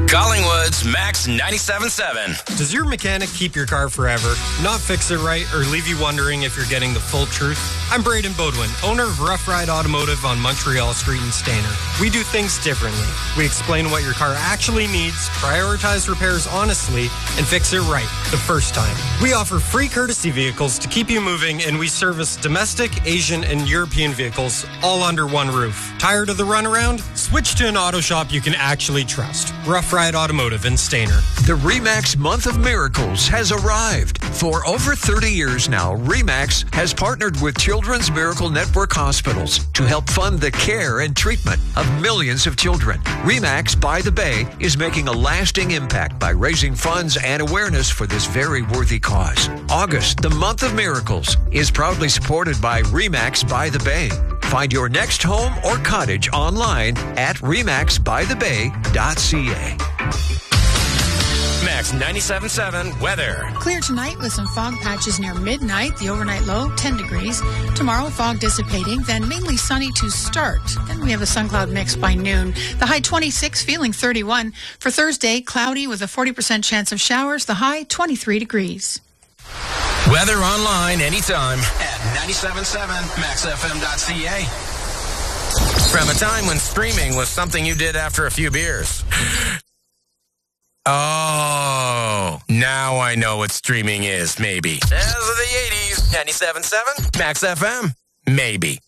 Collingwood's Max 97.7. Does your mechanic keep your car forever, not fix it right, or leave you wondering if you're getting the full truth? I'm Braden Bodwin, owner of Rough Ride Automotive on Montreal Street in Stainer. We do things differently. We explain what your car actually needs, prioritize repairs honestly, and fix it right the first time. We offer free courtesy vehicles to keep you moving, and we service domestic, Asian, and European vehicles all under one roof. Tired of the runaround? Switch to an auto shop you can actually trust. Rough Ride Automotive in Stainer. The RE/MAX Month of Miracles has arrived. For over 30 years now, RE/MAX has partnered with Children's Miracle Network hospitals to help fund the care and treatment of millions of children. RE/MAX by the Bay is making a lasting impact by raising funds and awareness for this very worthy cause. August, the Month of Miracles, is proudly supported by RE/MAX by the Bay. Find your next home or cottage online at remaxbythebay.ca. Max 97.7 weather. Clear tonight with some fog patches near midnight. The overnight low, 10 degrees. Tomorrow, fog dissipating, then mainly sunny to start. Then we have a sun cloud mix by noon. The high 26, feeling 31. For Thursday, cloudy with a 40% chance of showers. The high 23 degrees. Weather online anytime at 97.7 maxfm.ca. From a time when streaming was something you did after a few beers. Oh, now I know what streaming is, maybe. As of the 80s, 97.7 Max FM, maybe.